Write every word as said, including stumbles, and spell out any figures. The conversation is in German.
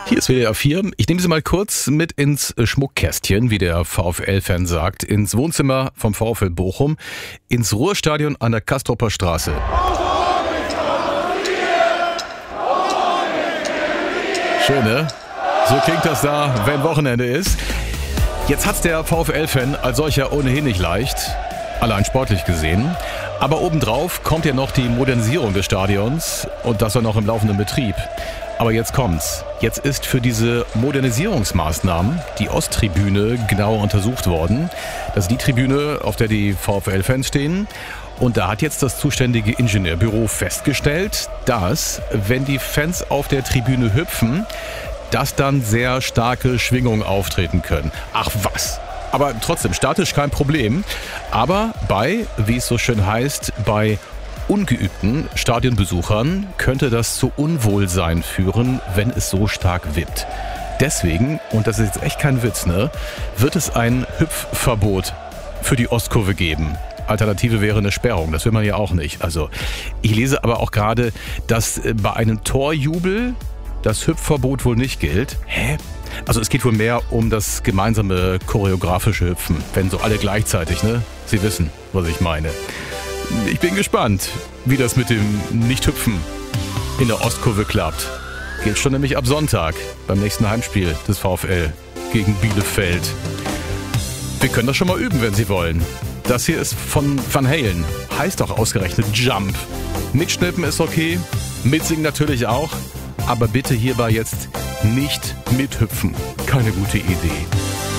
Hier ist W D R vier. Ich nehme Sie mal kurz mit ins Schmuckkästchen, wie der VfL-Fan sagt, ins Wohnzimmer vom VfL Bochum, ins Ruhrstadion an der Castroper Straße. Schön, ne? So klingt das da, wenn Wochenende ist. Jetzt hat's der VfL-Fan als solcher ohnehin nicht leicht, allein sportlich gesehen. Aber obendrauf kommt ja noch die Modernisierung des Stadions und das war noch im laufenden Betrieb. Aber jetzt kommt's. Jetzt ist für diese Modernisierungsmaßnahmen die Osttribüne genauer untersucht worden. Das ist die Tribüne, auf der die VfL-Fans stehen. Und da hat jetzt das zuständige Ingenieurbüro festgestellt, dass, wenn die Fans auf der Tribüne hüpfen, dass dann sehr starke Schwingungen auftreten können. Ach was! Aber trotzdem, statisch kein Problem. Aber bei, wie es so schön heißt, bei ungeübten Stadionbesuchern könnte das zu Unwohlsein führen, wenn es so stark wippt. Deswegen, und das ist jetzt echt kein Witz, ne, wird es ein Hüpfverbot für die Ostkurve geben. Alternative wäre eine Sperrung, das will man ja auch nicht. Also, ich lese aber auch gerade, dass bei einem Torjubel das Hüpfverbot wohl nicht gilt. Hä? Also es geht wohl mehr um das gemeinsame choreografische Hüpfen, wenn so alle gleichzeitig, ne? Sie wissen, was ich meine. Ich bin gespannt, wie das mit dem Nicht-Hüpfen in der Ostkurve klappt. Geht schon nämlich ab Sonntag beim nächsten Heimspiel des VfL gegen Bielefeld. Wir können das schon mal üben, wenn Sie wollen. Das hier ist von Van Halen. Heißt doch ausgerechnet Jump. Mitschnippen ist okay, mitsingen natürlich auch. Aber bitte hierbei jetzt nicht mithüpfen. Keine gute Idee.